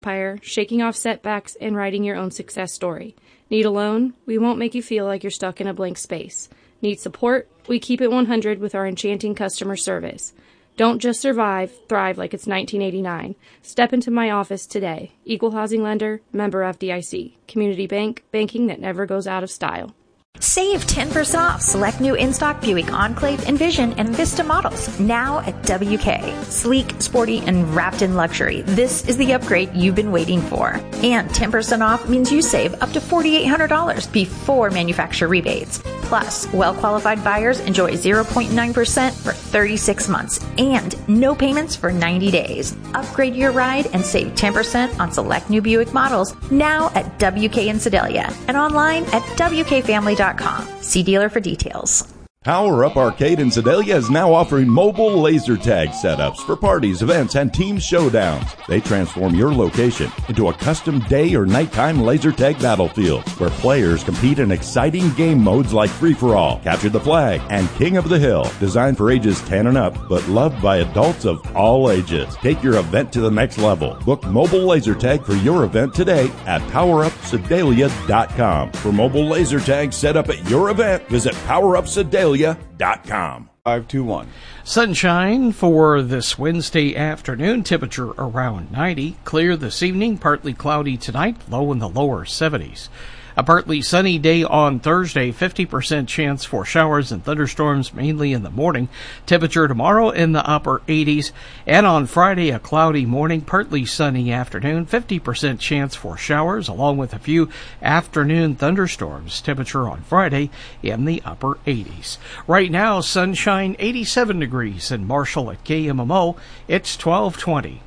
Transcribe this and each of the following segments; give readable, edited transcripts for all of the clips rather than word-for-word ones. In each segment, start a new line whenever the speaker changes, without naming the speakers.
Empire, shaking off setbacks and writing your own success story. Need a loan? We won't make you feel like you're stuck in a blank space. Need support? We keep it 100 with our enchanting customer service. Don't just survive, thrive like it's 1989. Step into my office today. Equal housing lender, member FDIC. Community bank, banking that never goes out of style.
Save 10% off select new in-stock Buick Enclave, Envision, and Vista models now at WK. Sleek, sporty, and wrapped in luxury. This is the upgrade you've been waiting for. And 10% off means you save up to $4,800 before manufacturer rebates. Plus, well-qualified buyers enjoy 0.9% for 36 months and no payments for 90 days. Upgrade your ride and save 10% on select new Buick models now at WK in Sedalia and online at WKFamily.com. See dealer for details.
Power Up Arcade in Sedalia is now offering mobile laser tag setups for parties, events, and team showdowns. They transform your location into a custom day or nighttime laser tag battlefield where players compete in exciting game modes like Free-for-All, Capture the Flag, and King of the Hill. Designed for ages 10 and up, but loved by adults of all ages. Take your event to the next level. Book mobile laser tag for your event today at PowerUpSedalia.com. For mobile laser tag set up at your event, visit PowerUpSedalia.com. 521.
Sunshine for this Wednesday afternoon. Temperature around 90. Clear this evening. Partly cloudy tonight. Low in the lower 70s. A partly sunny day on Thursday, 50% chance for showers and thunderstorms, mainly in the morning. Temperature tomorrow in the upper 80s. And on Friday, a cloudy morning, partly sunny afternoon, 50% chance for showers, along with a few afternoon thunderstorms. Temperature on Friday in the upper 80s. Right now, sunshine, 87 degrees in Marshall at KMMO. It's 12:20.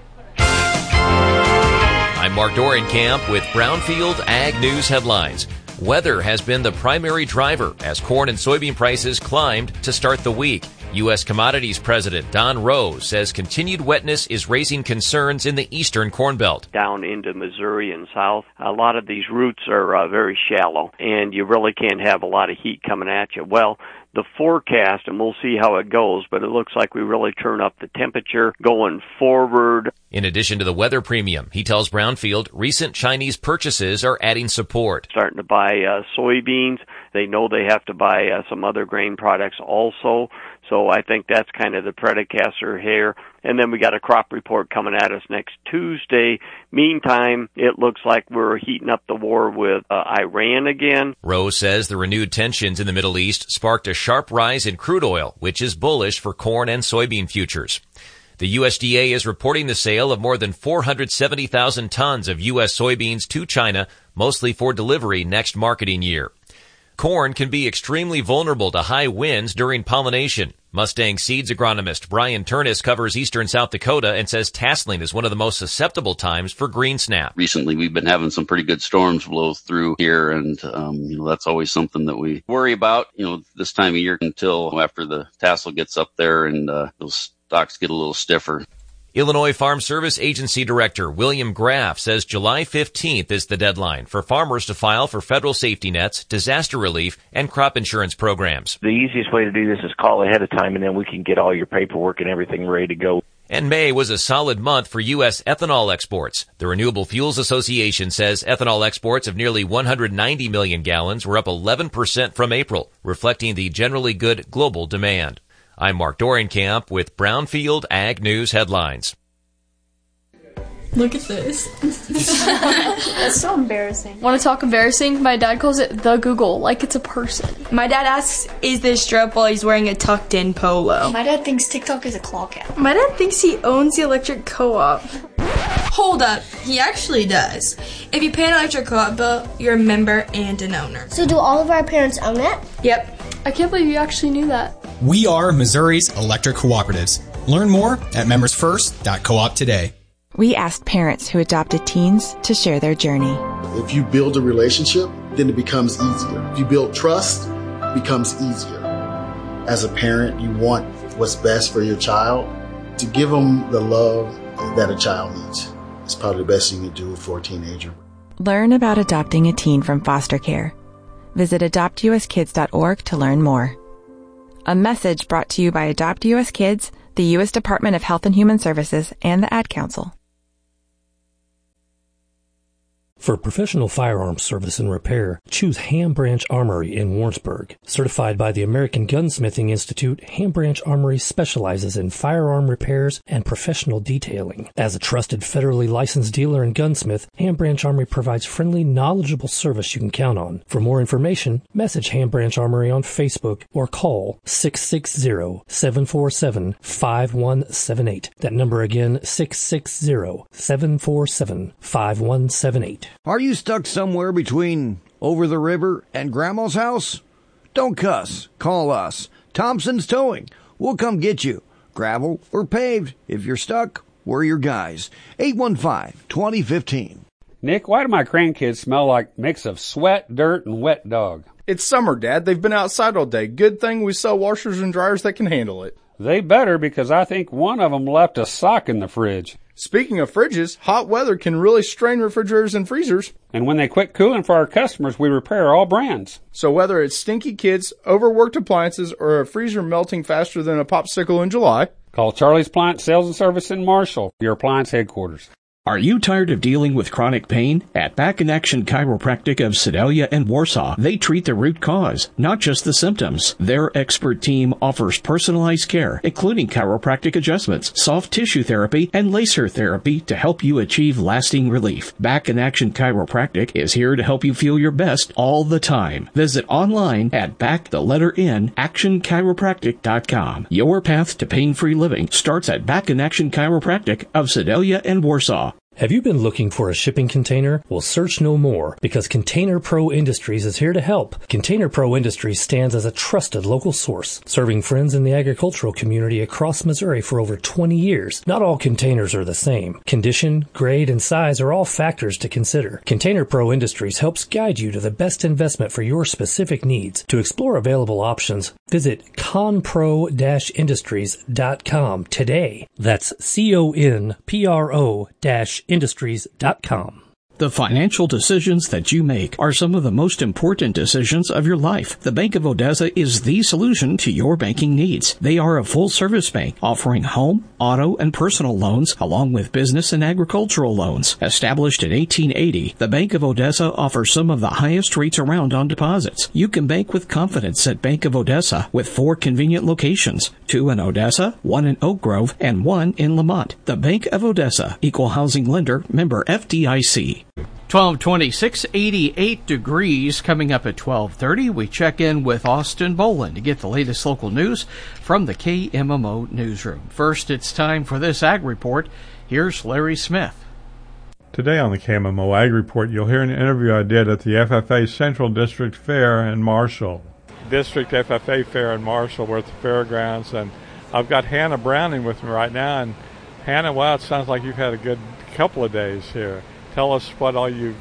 I'm Mark Dorenkamp with Brownfield Ag News headlines. Weather has been the primary driver as corn and soybean prices climbed to start the week. U.S. Commodities President Don Rose says continued wetness is raising concerns in the eastern Corn Belt.
Down into Missouri and south, a lot of these routes are very shallow, and you really can't have a lot of heat coming at you. Well, the forecast, and we'll see how it goes, but it looks like we really turn up the temperature going forward.
In addition to the weather premium, he tells Brownfield recent Chinese purchases are adding support.
Starting to buy soybeans. They know they have to buy some other grain products also. So I think that's kind of the precursor here. And then we got a crop report coming at us next Tuesday. Meantime, it looks like we're heating up the war with Iran again.
Rose says the renewed tensions in the Middle East sparked a sharp rise in crude oil, which is bullish for corn and soybean futures. The USDA is reporting the sale of more than 470,000 tons of U.S. soybeans to China, mostly for delivery next marketing year. Corn can be extremely vulnerable to high winds during pollination. Mustang Seeds agronomist Brian Turnus covers eastern South Dakota and says tasseling is one of the most susceptible times for green snap.
Recently, we've been having some pretty good storms blow through here, and that's always something that we worry about, this time of year until after the tassel gets up there and those stalks get a little stiffer.
Illinois Farm Service Agency Director William Graff says July 15th is the deadline for farmers to file for federal safety nets, disaster relief, and crop insurance programs.
The easiest way to do this is call ahead of time, and then we can get all your paperwork and everything ready to go.
And May was a solid month for U.S. ethanol exports. The Renewable Fuels Association says ethanol exports of nearly 190 million gallons were up 11% from April, reflecting the generally good global demand. I'm Mark Dorenkamp with Brownfield Ag News headlines.
Look at this.
That's so embarrassing.
Want to talk embarrassing? My dad calls it the Google, like it's a person.
My dad asks, is this strap while he's wearing a tucked-in polo?
My dad thinks TikTok is a claw cap.
My dad thinks he owns the electric co-op.
Hold up, he actually does. If you pay an electric co-op bill, you're a member and an owner.
So do all of our parents own it?
Yep. I can't believe you actually knew that.
We are Missouri's electric cooperatives. Learn more at membersfirst.coop today.
We asked parents who adopted teens to share their journey.
If you build a relationship, then it becomes easier. If you build trust, it becomes easier. As a parent, you want what's best for your child. To give them the love that a child needs. It's probably the best thing you can do for a teenager.
Learn about adopting a teen from foster care. Visit adoptuskids.org to learn more. A message brought to you by Adopt U.S. Kids, the U.S. Department of Health and Human Services, and the Ad Council.
For professional firearms service and repair, choose Ham Branch Armory in Warrensburg. Certified by the American Gunsmithing Institute, Ham Branch Armory specializes in firearm repairs and professional detailing. As a trusted federally licensed dealer and gunsmith, Ham Branch Armory provides friendly, knowledgeable service you can count on. For more information, message Ham Branch Armory on Facebook or call 660-747-5178. That number again, 660-747-5178.
Are you stuck somewhere between over the river and Grandma's house? Don't cuss. Call us. Thompson's Towing. We'll come get you. Gravel or paved. If you're stuck, we're your guys. 815-2015.
Nick, why do my grandkids smell like a mix of sweat, dirt, and wet dog?
It's summer, Dad. They've been outside all day. Good thing we sell washers and dryers that can handle it.
They better, because I think one of them left a sock in the fridge.
Speaking of fridges, hot weather can really strain refrigerators and freezers.
And when they quit cooling for our customers, we repair all brands.
So whether it's stinky kids, overworked appliances, or a freezer melting faster than a popsicle in July,
call Charlie's Appliance Sales and Service in Marshall, your appliance headquarters.
Are you tired of dealing with chronic pain? At Back in Action Chiropractic of Sedalia and Warsaw, they treat the root cause, not just the symptoms. Their expert team offers personalized care, including chiropractic adjustments, soft tissue therapy, and laser therapy to help you achieve lasting relief. Back in Action Chiropractic is here to help you feel your best all the time. Visit online at actionchiropractic.com. Your path to pain-free living starts at Back in Action Chiropractic of Sedalia and Warsaw.
Have you been looking for a shipping container? Well, search no more, because Container Pro Industries is here to help. Container Pro Industries stands as a trusted local source, serving friends in the agricultural community across Missouri for over 20 years. Not all containers are the same. Condition, grade, and size are all factors to consider. Container Pro Industries helps guide you to the best investment for your specific needs. To explore available options, visit conpro-industries.com today. That's CONPRO-industries.com.
The financial decisions that you make are some of the most important decisions of your life. The Bank of Odessa is the solution to your banking needs. They are a full-service bank offering home, auto, and personal loans, along with business and agricultural loans. Established in 1880, the Bank of Odessa offers some of the highest rates around on deposits. You can bank with confidence at Bank of Odessa with 4 convenient locations, 2 in Odessa, 1 in Oak Grove, and 1 in Lamont. The Bank of Odessa, Equal Housing Lender, member FDIC. 1226, 88 degrees. Coming up at 12:30, we check in with Austin Boland to get the latest local news from the KMMO newsroom. First, it's time for this Ag Report. Here's Larry Smith.
Today on the KMMO Ag Report, you'll hear an interview I did at the FFA Central District Fair in Marshall. District FFA Fair in Marshall, we're at the fairgrounds, and I've got Hannah Browning with me right now. And Hannah, wow, it sounds like you've had a good couple of days here. Tell us what all you've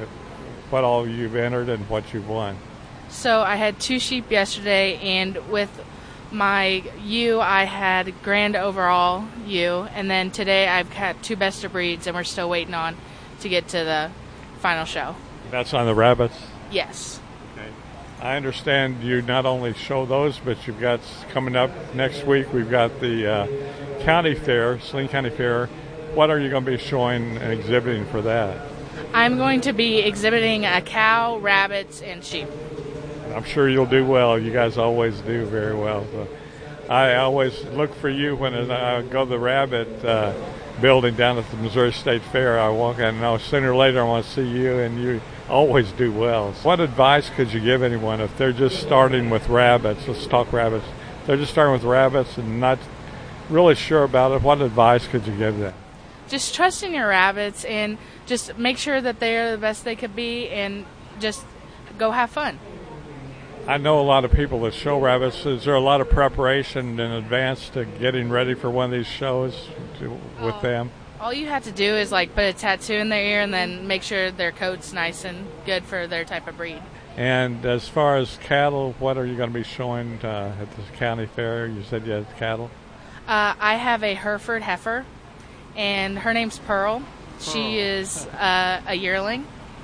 entered and what you've won.
So I had 2 sheep yesterday, and with my ewe, I had grand overall ewe, and then today I've had 2 best of breeds, and we're still waiting on to get to the final show.
That's on the rabbits?
Yes.
Okay. I understand you not only show those, but you've got coming up next week. We've got the county fair, Saline County Fair. What are you going to be showing and exhibiting for that?
I'm going to be exhibiting a cow, rabbits, and sheep.
I'm sure you'll do well. You guys always do very well. So I always look for you when I go to the rabbit building down at the Missouri State Fair. I walk in and know sooner or later I want to see you, and you always do well. So what advice could you give anyone if they're just starting with rabbits? Let's talk rabbits. If they're just starting with rabbits and not really sure about it, what advice could you give them?
Just trust in your rabbits and just make sure that they're the best they could be, and just go have fun.
I know a lot of people that show rabbits. Is there a lot of preparation in advance to getting ready for one of these shows with them?
All you have to do is put a tattoo in their ear and then make sure their coat's nice and good for their type of breed.
And as far as cattle, what are you going to be showing at the county fair? You said you had cattle?
I have a Hereford heifer, and her name's Pearl. She is a yearling.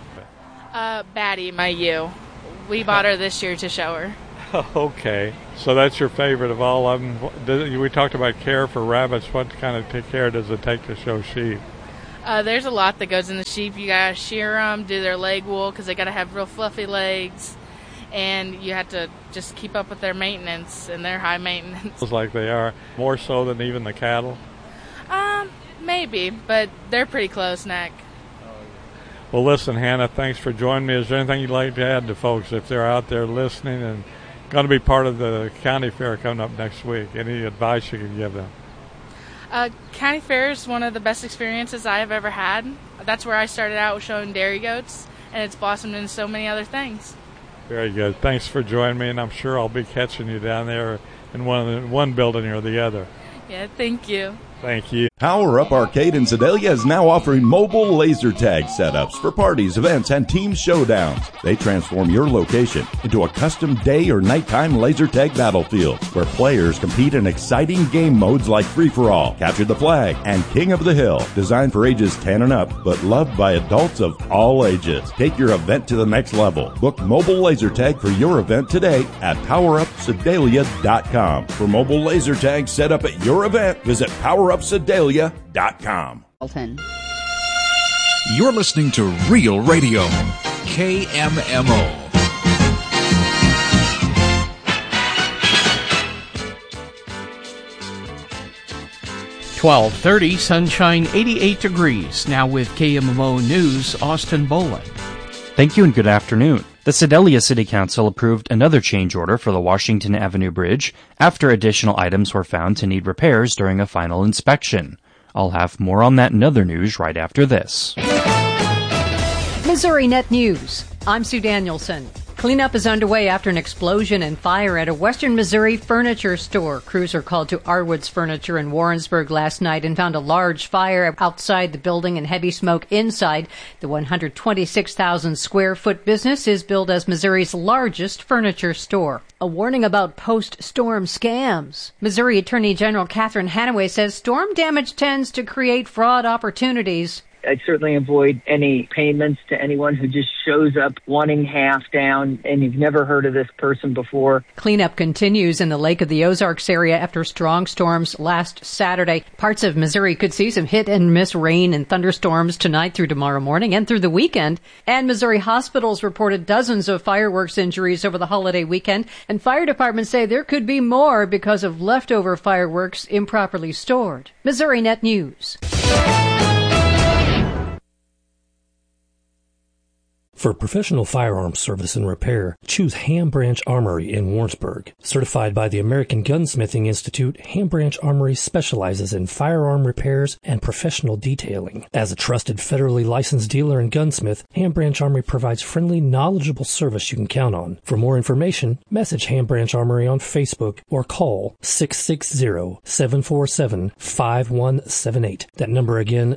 Batty, my ewe. We bought her this year to show her.
Okay. So that's your favorite of all of them. We talked about care for rabbits. What kind of care does it take to show sheep?
There's a lot that goes in the sheep. You gotta shear them, do their leg wool because they gotta have real fluffy legs, and you have to just keep up with their maintenance, and they're high maintenance.
It's like they are, more so than even the cattle.
Maybe, but they're pretty close neck.
Well, listen, Hannah, thanks for joining me. Is there anything you'd like to add to folks if they're out there listening and going to be part of the county fair coming up next week? Any advice you can give them?
County fair is one of the best experiences I have ever had. That's where I started out with showing dairy goats, and it's blossomed into so many other things.
Very good. Thanks for joining me, and I'm sure I'll be catching you down there in one building or the other.
Yeah, thank you.
Thank you.
Power Up Arcade in Sedalia is now offering mobile laser tag setups for parties, events, and team showdowns. They transform your location into a custom day or nighttime laser tag battlefield where players compete in exciting game modes like Free-for-All, Capture the Flag, and King of the Hill. Designed for ages 10 and up, but loved by adults of all ages. Take your event to the next level. Book mobile laser tag for your event today at PowerUpSedalia.com. For mobile laser tag set up at your event, visit PowerUpSedalia.com.
You're listening to Real Radio, KMMO.
.30, sunshine 88 degrees. Now with KMMO News, Austin Boland.
Thank you and good afternoon. The Sedalia City Council approved another change order for the Washington Avenue Bridge after additional items were found to need repairs during a final inspection. I'll have more on that and other news right after this.
Missouri Net News. I'm Sue Danielson. Cleanup is underway after an explosion and fire at a Western Missouri furniture store. Crews are called to Arwood's Furniture in Warrensburg last night and found a large fire outside the building and heavy smoke inside. The 126,000 square foot business is billed as Missouri's largest furniture store. A warning about post-storm scams. Missouri Attorney General Catherine Hanaway says storm damage tends to create fraud opportunities.
I'd certainly avoid any payments to anyone who just shows up wanting half down and you've never heard of this person before.
Cleanup continues in the Lake of the Ozarks area after strong storms last Saturday. Parts of Missouri could see some hit and miss rain and thunderstorms tonight through tomorrow morning and through the weekend. And Missouri hospitals reported dozens of fireworks injuries over the holiday weekend. And fire departments say there could be more because of leftover fireworks improperly stored. Missouri Net News.
For professional firearms service and repair, choose Ham Branch Armory in Warrensburg. Certified by the American Gunsmithing Institute, Ham Branch Armory specializes in firearm repairs and professional detailing. As a trusted federally licensed dealer and gunsmith, Ham Branch Armory provides friendly, knowledgeable service you can count on. For more information, message Ham Branch Armory on Facebook or call 660-747-5178. That number again,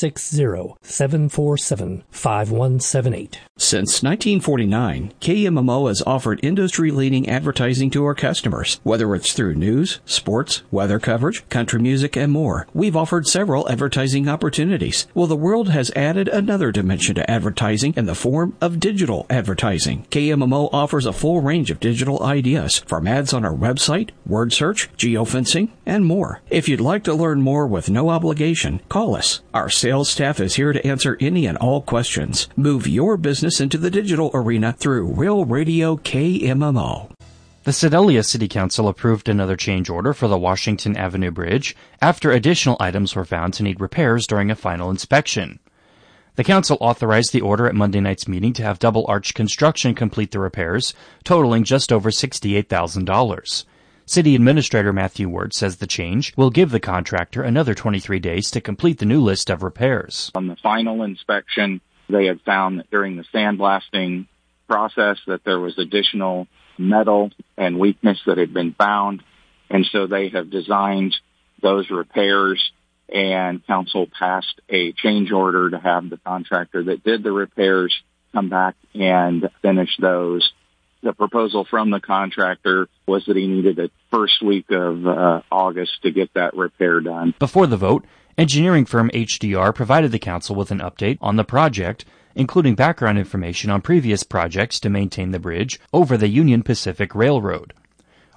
660-747-5178.
Since 1949, KMMO has offered industry-leading advertising to our customers. Whether it's through news, sports, weather coverage, country music, and more, we've offered several advertising opportunities. Well, the world has added another dimension to advertising in the form of digital advertising. KMMO offers a full range of digital ideas, from ads on our website, word search, geofencing, and more. If you'd like to learn more with no obligation, call us. Our sales staff is here to answer any and all questions. Move your business into the digital arena through Real Radio KMMO.
The Sedalia City Council approved another change order for the Washington Avenue Bridge after additional items were found to need repairs during a final inspection. The council authorized the order at Monday night's meeting to have Double Arch Construction complete the repairs, totaling just over $68,000. City Administrator Matthew Ward says the change will give the contractor another 23 days to complete the new list of repairs.
On the final inspection, they had found that during the sandblasting process that there was additional metal and weakness that had been found, and so they have designed those repairs, and council passed a change order to have the contractor that did the repairs come back and finish those. The proposal from the contractor was that he needed a first week of August to get that repair done.
Before the vote, engineering firm HDR provided the council with an update on the project, including background information on previous projects to maintain the bridge over the Union Pacific Railroad.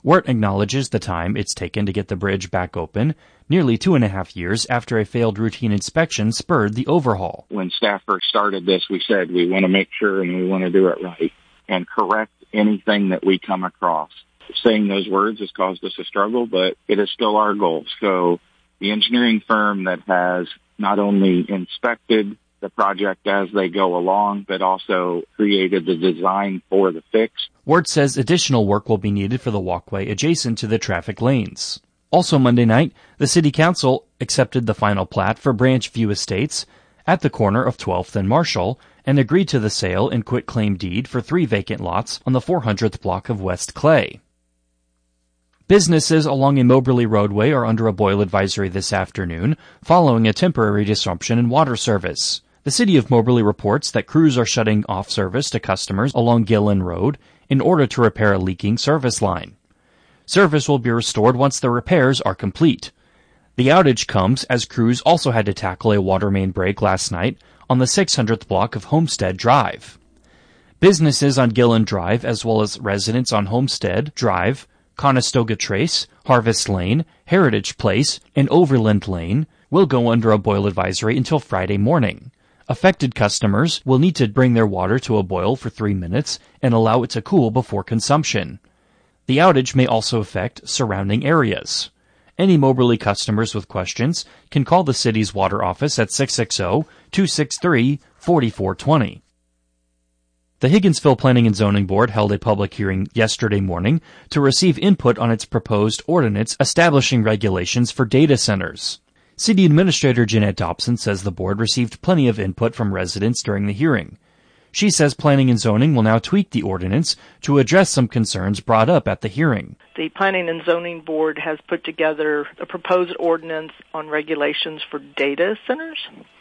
Wirt acknowledges the time it's taken to get the bridge back open, nearly 2.5 years after a failed routine inspection spurred the overhaul.
When staff first started this, we said we want to make sure and we want to do it right and correct anything that we come across. Saying those words has caused us a struggle, but it is still our goal. So the engineering firm that has not only inspected the project as they go along, but also created the design for the fix.
Wirt says additional work will be needed for the walkway adjacent to the traffic lanes. Also Monday night, the City Council accepted the final plat for Branch View Estates at the corner of 12th and Marshall and agreed to the sale and quitclaim deed for 3 vacant lots on the 400th block of West Clay. Businesses along a Moberly roadway are under a boil advisory this afternoon following a temporary disruption in water service. The City of Moberly reports that crews are shutting off service to customers along Gillen Road in order to repair a leaking service line. Service will be restored once the repairs are complete. The outage comes as crews also had to tackle a water main break last night on the 600th block of Homestead Drive. Businesses on Gillen Drive, as well as residents on Homestead Drive, Conestoga Trace, Harvest Lane, Heritage Place, and Overland Lane, will go under a boil advisory until Friday morning. Affected customers will need to bring their water to a boil for 3 minutes and allow it to cool before consumption. The outage may also affect surrounding areas. Any Moberly customers with questions can call the city's water office at 660-263-4420. The Higginsville Planning and Zoning Board held a public hearing yesterday morning to receive input on its proposed ordinance establishing regulations for data centers. City Administrator Jeanette Dobson says the board received plenty of input from residents during the hearing. She says Planning and Zoning will now tweak the ordinance to address some concerns brought up at the hearing.
The Planning and Zoning Board has put together a proposed ordinance on regulations for data centers.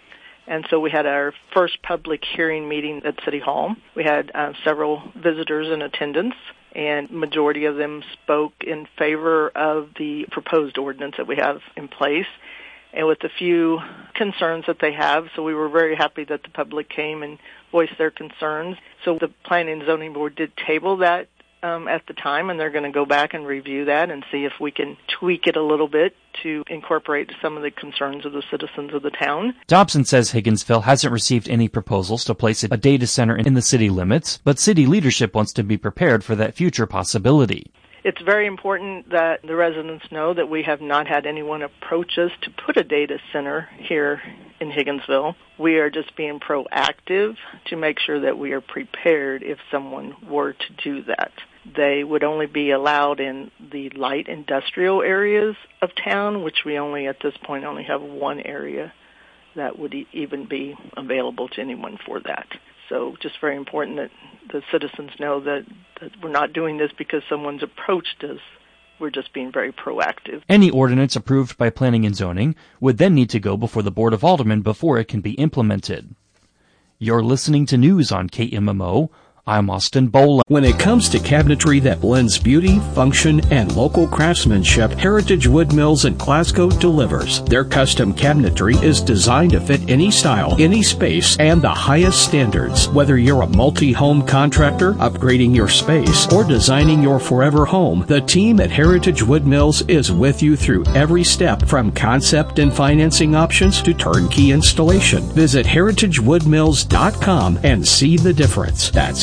And so we had our first public hearing meeting at City Hall. We had several visitors in attendance, and majority of them spoke in favor of the proposed ordinance that we have in place, and with a few concerns that they have. So we were very happy that the public came and voiced their concerns. So the Planning and Zoning Board did table that at the time, and they're going to go back and review that and see if we can tweak it a little bit to incorporate some of the concerns of the citizens of the town.
Dobson says Higginsville hasn't received any proposals to place a data center in the city limits, but city leadership wants to be prepared for that future possibility.
It's very important that the residents know that we have not had anyone approach us to put a data center here in Higginsville. We are just being proactive to make sure that we are prepared if someone were to do that. They would only be allowed in the light industrial areas of town, which we only, at this point, only have one area that would even be available to anyone for that. So just very important that the citizens know that we're not doing this because someone's approached us. We're just being very proactive.
Any ordinance approved by Planning and Zoning would then need to go before the Board of Aldermen before it can be implemented. You're listening to news on KMMO. I'm Austin Boland.
When it comes to cabinetry that blends beauty, function, and local craftsmanship, Heritage Wood Mills in Glasgow delivers. Their custom cabinetry is designed to fit any style, any space, and the highest standards. Whether you're a multi-home contractor, upgrading your space, or designing your forever home, the team at Heritage Wood Mills is with you through every step, from concept and financing options to turnkey installation. Visit heritagewoodmills.com and see the difference. That's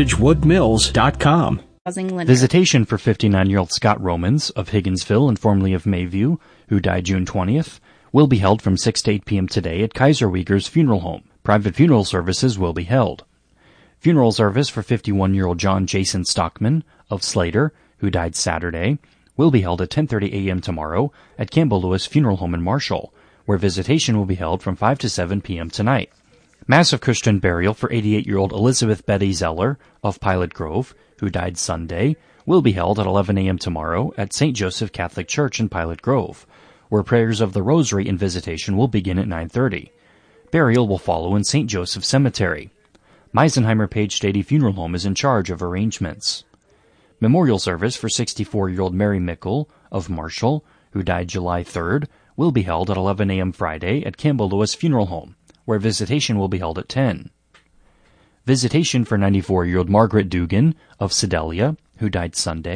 heritagewoodmills.com.
Visitation for 59-year-old Scott Romans of Higginsville and formerly of Mayview, who died June 20th, will be held from 6 to 8 p.m. today at Kaiser Uyghur's Funeral Home. Private funeral services will be held. Funeral service for 51-year-old John Jason Stockman of Slater, who died Saturday, will be held at 10:30 a.m. tomorrow at Campbell Lewis Funeral Home in Marshall, where visitation will be held from 5 to 7 p.m. tonight. Mass of Christian burial for 88-year-old Elizabeth Betty Zeller of Pilot Grove, who died Sunday, will be held at 11 a.m. tomorrow at St. Joseph Catholic Church in Pilot Grove, where prayers of the Rosary and visitation will begin at 9:30. Burial will follow in St. Joseph Cemetery. Meisenheimer Page Stady Funeral Home is in charge of arrangements. Memorial service for 64-year-old Mary Mickle of Marshall, who died July 3rd, will be held at 11 a.m. Friday at Campbell Lewis Funeral Home, where visitation will be held at 10. Visitation for 94-year-old Margaret Dugan of Sedalia, who died Sunday,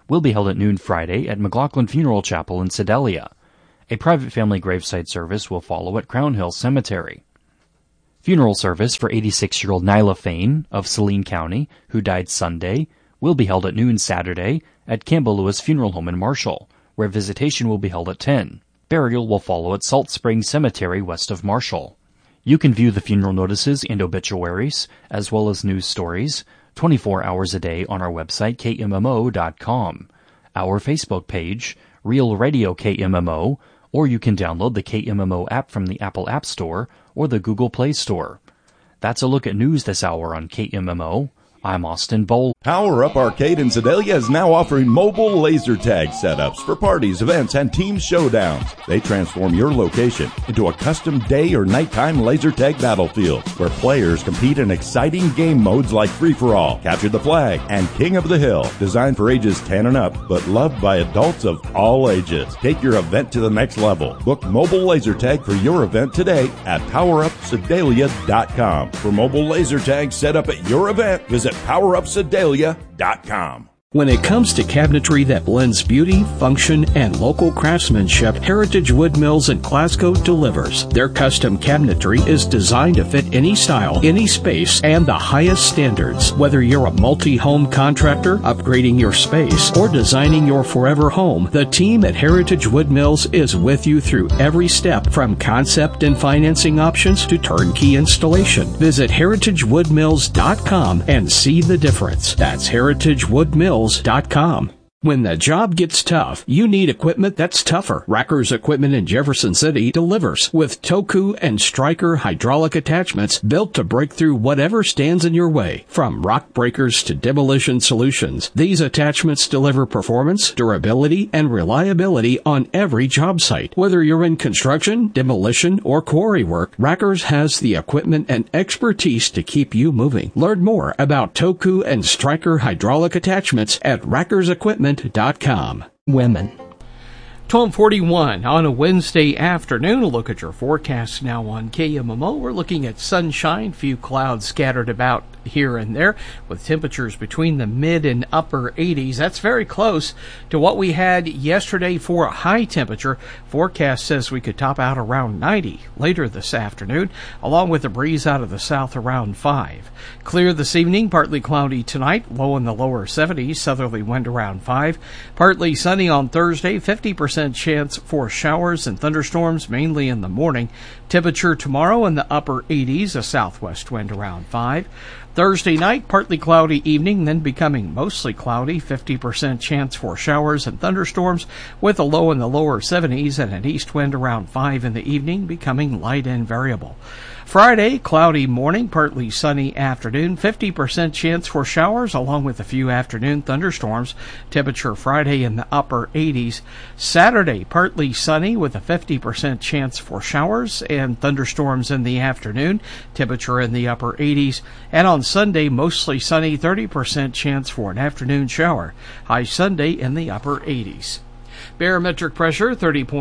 will be held at noon Friday at McLaughlin Funeral Chapel in Sedalia. A private family graveside service will follow at Crown Hill Cemetery. Funeral service for 86-year-old Nyla Fain of Saline County, who died Sunday, will be held at noon Saturday at Campbell Lewis Funeral Home in Marshall, where visitation will be held at 10. Burial will follow at Salt Springs Cemetery west of Marshall. You can view the funeral notices and obituaries, as well as news stories, 24 hours a day on our website, KMMO.com, our Facebook page, Real Radio KMMO, or you can download the KMMO app from the Apple App Store or the Google Play Store. That's a look at news this hour on KMMO. I'm Austin Bowl.
Power Up Arcade in Sedalia is now offering mobile laser tag setups for parties, events, and team showdowns. They transform your location into a custom day or nighttime laser tag battlefield where players compete in exciting game modes like Free-for-All, Capture the Flag, and King of the Hill. Designed for ages 10 and up, but loved by adults of all ages. Take your event to the next level. Book mobile laser tag for your event today at PowerUpSedalia.com. For mobile laser tag set up at your event, visit PowerUpSedalia.com.
When it comes to cabinetry that blends beauty, function, and local craftsmanship, Heritage Wood Mills in Glasgow delivers. Their custom cabinetry is designed to fit any style, any space, and the highest standards. Whether you're a multi-home contractor, upgrading your space, or designing your forever home, the team at Heritage Wood Mills is with you through every step, from concept and financing options to turnkey installation. Visit heritagewoodmills.com and see the difference. That's heritagewoodmills.com. When the job gets tough, you need equipment that's tougher. Racker's Equipment in Jefferson City delivers with Toku and Stryker hydraulic attachments built to break through whatever stands in your way. From rock breakers to demolition solutions, these attachments deliver performance, durability, and reliability on every job site. Whether you're in construction, demolition, or quarry work, Racker's has the equipment and expertise to keep you moving. Learn more about Toku and Stryker hydraulic attachments at rackersequipment.com. Women. 12:41 on a Wednesday afternoon. A look at your forecast now on KMMO. We're looking at sunshine, few clouds scattered about here and there, with temperatures between the mid and upper 80s. That's very close to what we had yesterday for a high temperature. Forecast says we could top out around 90 later this afternoon, along with a breeze out of the south around 5. Clear this evening, partly cloudy tonight, low in the lower 70s, southerly wind around 5. Partly sunny on Thursday, 50% chance for showers and thunderstorms, mainly in the morning. Temperature tomorrow in the upper 80s, a southwest wind around 5. Thursday night, partly cloudy evening, then becoming mostly cloudy, 50% chance for showers and thunderstorms, with a low in the lower 70s and an east wind around 5 in the evening, becoming light and variable. Friday, cloudy morning, partly sunny afternoon, 50% chance for showers along with a few afternoon thunderstorms. Temperature Friday in the upper 80s. Saturday, partly sunny with a 50% chance for showers and thunderstorms in the afternoon. Temperature in the upper 80s. And on Sunday, mostly sunny, 30% chance for an afternoon shower. High Sunday in the upper 80s. Barometric pressure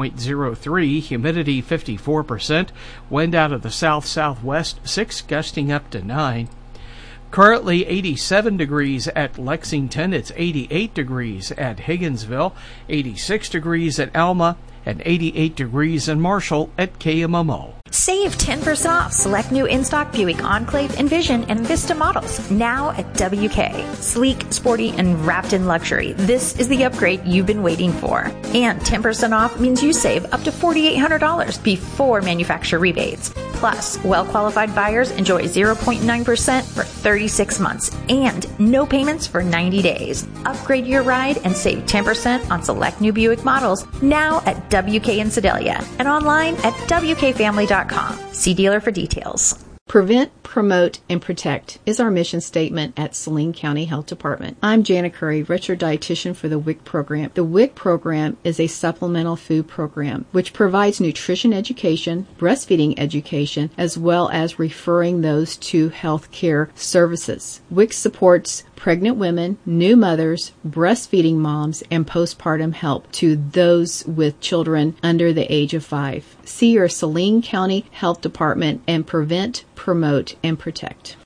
30.03, humidity 54%, wind out of the south-southwest 6, gusting up to 9. Currently 87 degrees at Lexington, it's 88 degrees at Higginsville, 86 degrees at Alma, and 88 degrees in Marshall at KMMO.
Save 10% off select new in-stock Buick Enclave, Envision, and Vista models now at WK. Sleek, sporty, and wrapped in luxury. This is the upgrade you've been waiting for. And 10% off means you save up to $4,800 before manufacturer rebates. Plus, well-qualified buyers enjoy 0.9% for 36 months and no payments for 90 days. Upgrade your ride and save 10% on select new Buick models now at WK in Sedalia and online at WKFamily.com. See dealer for details.
Prevent, promote, and protect is our mission statement at Saline County Health Department. I'm Jana Curry, registered dietitian for the WIC program. The WIC program is a supplemental food program which provides nutrition education, breastfeeding education, as well as referring those to health care services. WIC supports pregnant women, new mothers, breastfeeding moms, and postpartum help to those with children under the age of 5. See your Saline County Health Department and prevent, promote, and protect.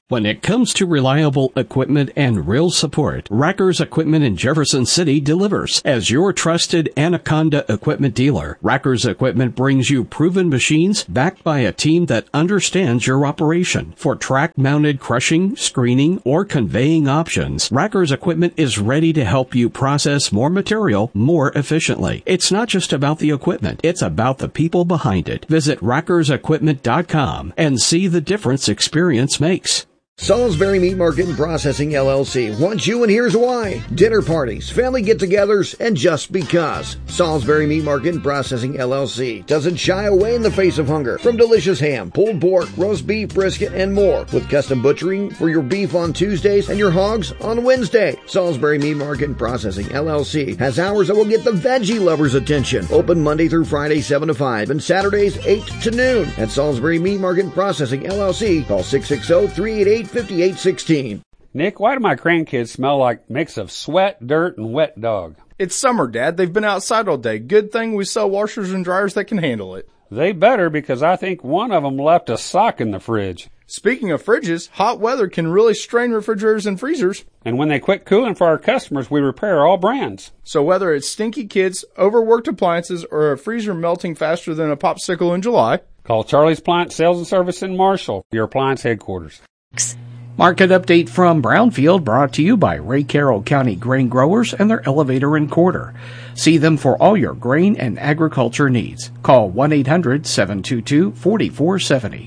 When it comes to reliable equipment and real support, Rackers Equipment in Jefferson City delivers. As your trusted Anaconda equipment dealer, Rackers Equipment brings you proven machines backed by a team that understands your operation. For track-mounted crushing, screening, or conveying options, Rackers Equipment is ready to help you process more material more efficiently. It's not just about the equipment, it's about the people behind it. Visit rackersequipment.com and see the difference experience makes.
Salisbury Meat Market and Processing LLC wants you, and here's why. Dinner parties, family get-togethers, and just because. Salisbury Meat Market and Processing LLC doesn't shy away in the face of hunger from delicious ham, pulled pork, roast beef, brisket, and more, with custom butchering for your beef on Tuesdays and your hogs on Wednesday. Salisbury Meat Market and Processing LLC has hours that will get the veggie lovers' attention. Open Monday through Friday 7 to 5 and Saturdays 8 to noon. At Salisbury Meat Market and Processing LLC, call 660-388-5816.
Nick, why do my grandkids smell like mix of sweat, dirt, and wet dog?
It's summer, Dad. They've been outside all day. Good thing we sell washers and dryers that can handle it.
They better, because I think one of them left a sock in the fridge.
Speaking of fridges, hot weather can really strain refrigerators and freezers.
And when they quit cooling for our customers, we repair all brands.
So whether it's stinky kids, overworked appliances, or a freezer melting faster than a popsicle in July,
call Charlie's Appliance Sales and Service in Marshall, your appliance headquarters.
Market update from Brownfield, brought to you by Ray Carroll County Grain Growers and their elevator and quarter. See them for all your grain and agriculture needs. Call 1-800-722-4470.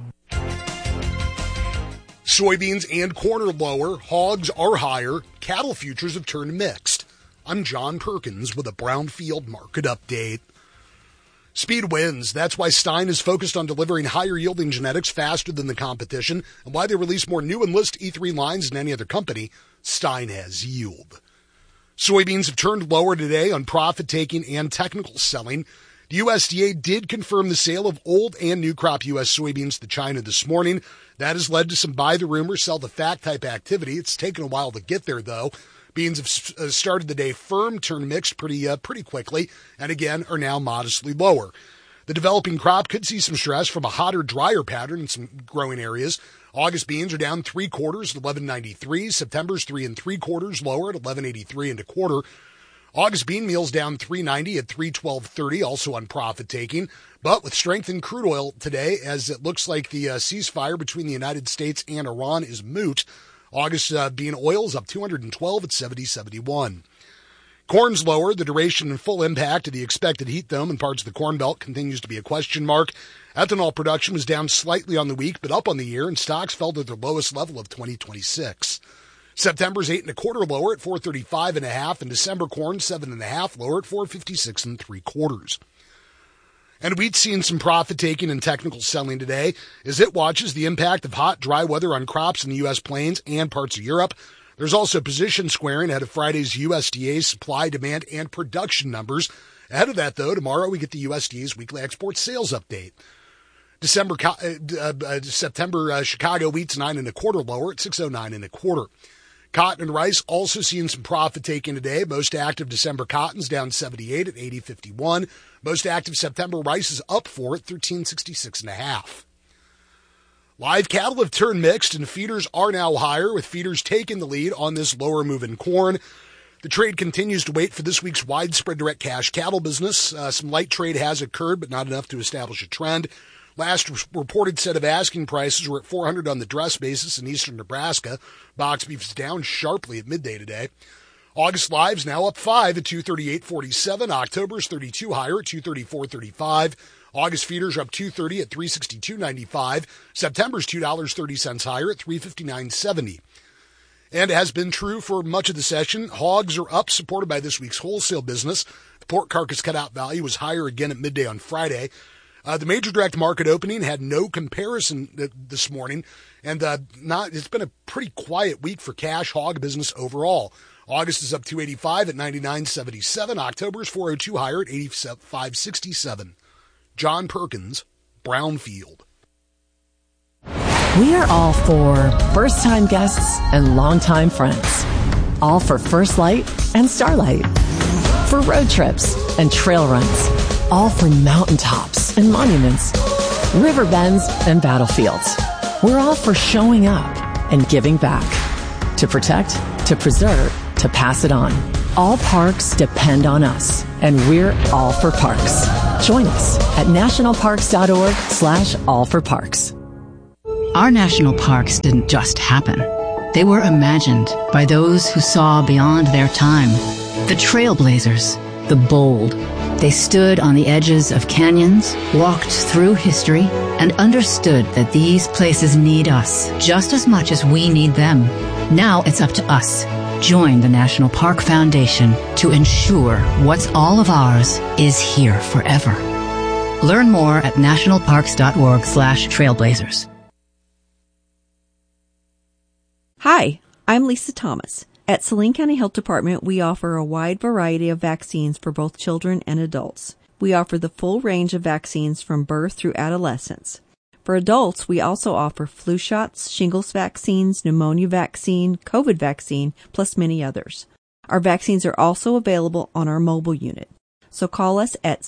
Soybeans and corn are lower, hogs are higher, cattle futures have turned mixed. I'm John Perkins with a Brownfield market update. Speed wins. That's why Stein is focused on delivering higher yielding genetics faster than the competition, and why they release more new Enlist E3 lines than any other company. Stein has yield. Soybeans have turned lower today on profit taking and technical selling. The USDA did confirm the sale of old and new crop U.S. soybeans to China this morning. That has led to some buy the rumor, sell the fact type activity. It's taken a while to get there, though. Beans have started the day firm, turned mixed pretty quickly, and again are now modestly lower. The developing crop could see some stress from a hotter, drier pattern in some growing areas. August beans are down 3/4 at 11.93. September's 3 3/4 lower at 11.83 1/4. August bean meal's down 3.90 at 312.30, also on profit taking, but with strength in crude oil today, as it looks like the ceasefire between the United States and Iran is moot. August bean oil is up 212 at 70.71. Corn's lower. The duration and full impact of the expected heat dome in parts of the Corn Belt continues to be a question mark. Ethanol production was down slightly on the week, but up on the year, and stocks fell to their lowest level of 2026. September's 8 1/4 lower at 435.5, and December corn 7.5 lower at 456 3/4. And wheat's seen some profit taking and technical selling today as it watches the impact of hot, dry weather on crops in the U.S. plains and parts of Europe. There's also position squaring ahead of Friday's USDA supply, demand, and production numbers. Ahead of that, though, tomorrow we get the USDA's weekly export sales update. September Chicago wheat's 9 1/4 lower at 609 1/4. Cotton and rice also seeing some profit taking today. Most active December cotton's down 78 at 80.51. Most active September rice is up 4 at 13.66.5. Live cattle have turned mixed, and feeders are now higher, with feeders taking the lead on this lower moving corn. The trade continues to wait for this week's widespread direct cash cattle business. Some light trade has occurred, but not enough to establish a trend. Last reported set of asking prices were at $400 on the dress basis in eastern Nebraska. Box beef is down sharply at midday today. August live's now up 5 at 238.47. October's 32 higher at 234.35. August feeders are up 230 at 362.95. September's $2.30 higher at 359.70. And it has been true for much of the session. Hogs are up, supported by this week's wholesale business. The pork carcass cutout value was higher again at midday on Friday. The major direct market opening had no comparison this morning, and it's been a pretty quiet week for cash hog business overall. August is up 285 at 99.77. October's 402 higher at 85.67. John Perkins, Brownfield.
We are all for first-time guests and longtime friends. All for First Light and Starlight. For road trips and trail runs. All for mountaintops and monuments, river bends and battlefields. We're all for showing up and giving back. To protect, to preserve, to pass it on. All parks depend on us, and we're all for parks. Join us at nationalparks.org/allforparks.
Our national parks didn't just happen. They were imagined by those who saw beyond their time. The trailblazers, the bold. They stood on the edges of canyons, walked through history, and understood that these places need us just as much as we need them. Now it's up to us. Join the National Park Foundation to ensure what's all of ours is here forever. Learn more at nationalparks.org/trailblazers.
Hi, I'm Lisa Thomas. At Saline County Health Department, we offer a wide variety of vaccines for both children and adults. We offer the full range of vaccines from birth through adolescence. For adults, we also offer flu shots, shingles vaccines, pneumonia vaccine, COVID vaccine, plus many others. Our vaccines are also available on our mobile unit. So call us at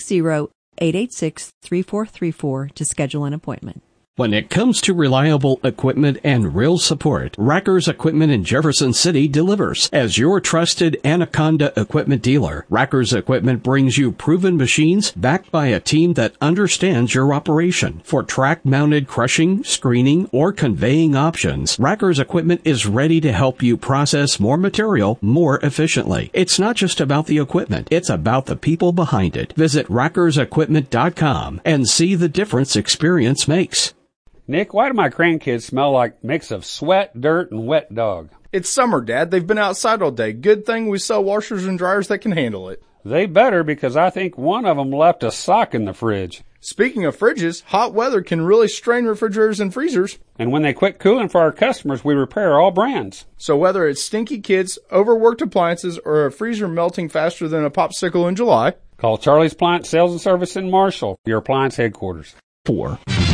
660-886-3434 to schedule an appointment.
When it comes to reliable equipment and real support, Racker's Equipment in Jefferson City delivers. As your trusted Anaconda equipment dealer, Racker's Equipment brings you proven machines backed by a team that understands your operation. For track-mounted crushing, screening, or conveying options, Racker's Equipment is ready to help you process more material more efficiently. It's not just about the equipment, it's about the people behind it. Visit rackersequipment.com and see the difference experience makes.
Nick, why do my grandkids smell like a mix of sweat, dirt, and wet dog?
It's summer, Dad. They've been outside all day. Good thing we sell washers and dryers that can handle it.
They better, because I think one of them left a sock in the fridge.
Speaking of fridges, hot weather can really strain refrigerators and freezers.
And when they quit cooling for our customers, we repair all brands.
So whether it's stinky kids, overworked appliances, or a freezer melting faster than a popsicle in July,
call Charlie's Appliance Sales and Service in Marshall, your appliance headquarters.
4.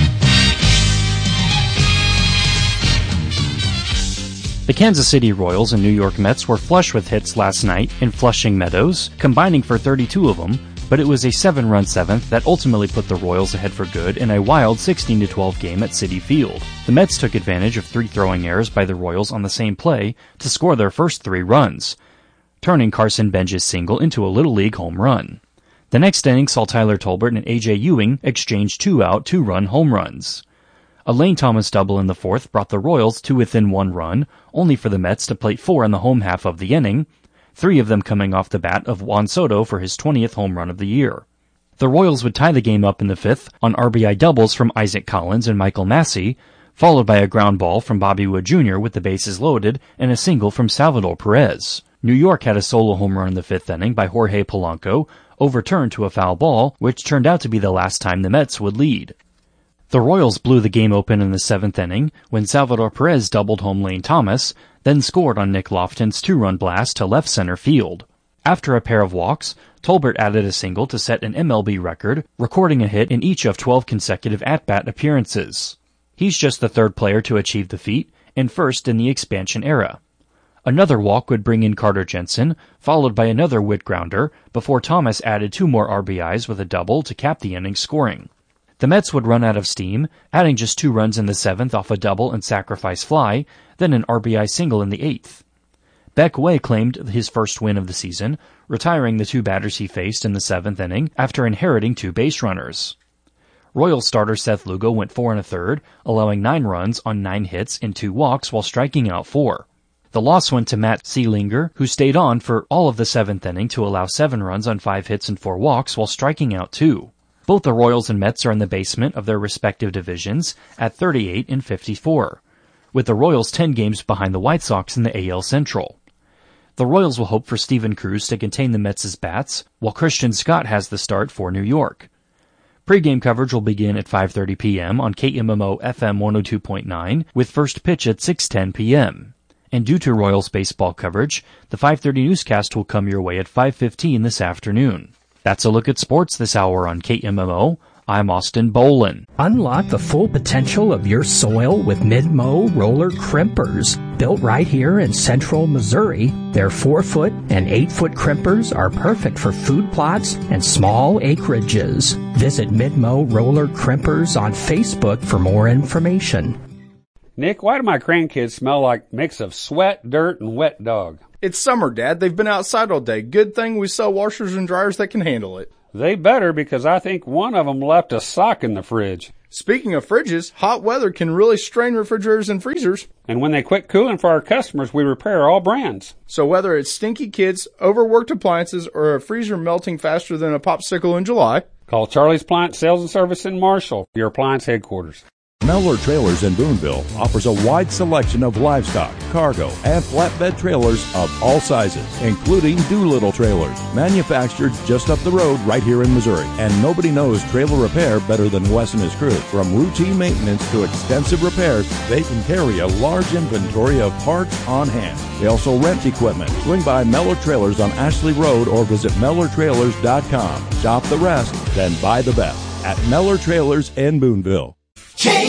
The Kansas City Royals and New York Mets were flush with hits last night in Flushing Meadows, combining for 32 of them, but it was a 7-run seventh that ultimately put the Royals ahead for good in a wild 16-12 game at Citi Field. The Mets took advantage of 3 throwing errors by the Royals on the same play to score their first 3 runs, turning Carson Benj's single into a Little League home run. The next inning saw Tyler Tolbert and A.J. Ewing exchange 2-out, 2-run home runs. A Lane Thomas double in the fourth brought the Royals to within 1 run, only for the Mets to plate 4 in the home half of the inning, 3 of them coming off the bat of Juan Soto for his 20th home run of the year. The Royals would tie the game up in the 5th on RBI doubles from Isaac Collins and Michael Massey, followed by a ground ball from Bobby Wood Jr. with the bases loaded and a single from Salvador Perez. New York had a solo home run in the 5th inning by Jorge Polanco, overturned to a foul ball, which turned out to be the last time the Mets would lead. The Royals blew the game open in the 7th inning when Salvador Perez doubled home Lane Thomas, then scored on Nick Lofton's 2-run blast to left center field. After a pair of walks, Tolbert added a single to set an MLB record, recording a hit in each of 12 consecutive at-bat appearances. He's just the 3rd player to achieve the feat, and first in the expansion era. Another walk would bring in Carter Jensen, followed by another Witt grounder, before Thomas added 2 more RBIs with a double to cap the inning's scoring. The Mets would run out of steam, adding just 2 runs in the 7th off a double and sacrifice fly, then an RBI single in the 8th. Beck Way claimed his first win of the season, retiring the 2 batters he faced in the 7th inning after inheriting 2 base runners. Royal starter Seth Lugo went 4 1/3, allowing 9 runs on 9 hits and 2 walks while striking out 4. The loss went to Matt Seelinger, who stayed on for all of the 7th inning to allow 7 runs on 5 hits and 4 walks while striking out 2. Both the Royals and Mets are in the basement of their respective divisions at 38 and 54, with the Royals 10 games behind the White Sox in the AL Central. The Royals will hope for Steven Cruz to contain the Mets' bats, while Christian Scott has the start for New York. Pre-game coverage will begin at 5:30 p.m. on KMMO FM 102.9, with first pitch at 6:10 p.m. And due to Royals baseball coverage, the 5:30 newscast will come your way at 5:15 this afternoon. That's a look at sports this hour on KMMO. I'm Austin Bolin.
Unlock the full potential of your soil with Mid-Mow roller crimpers. Built right here in central Missouri, their 4-foot and 8-foot crimpers are perfect for food plots and small acreages. Visit Mid-Mow roller crimpers on Facebook for more information.
Nick, why do my grandkids smell like mix of sweat, dirt, and wet dog?
It's summer, Dad. They've been outside all day. Good thing we sell washers and dryers that can handle it.
They better, because I think one of them left a sock in the fridge.
Speaking of fridges, hot weather can really strain refrigerators and freezers.
And when they quit cooling for our customers, we repair all brands.
So whether it's stinky kids, overworked appliances, or a freezer melting faster than a popsicle in July,
call Charlie's Appliance Sales and Service in Marshall, your appliance headquarters.
Mellor Trailers in Boonville offers a wide selection of livestock, cargo, and flatbed trailers of all sizes, including Doolittle trailers, manufactured just up the road right here in Missouri. And nobody knows trailer repair better than Wes and his crew. From routine maintenance to extensive repairs, they can carry a large inventory of parts on hand. They also rent equipment. Swing by Mellor Trailers on Ashley Road or visit MellorTrailers.com. Shop the rest, then buy the best at Mellor Trailers in Boonville.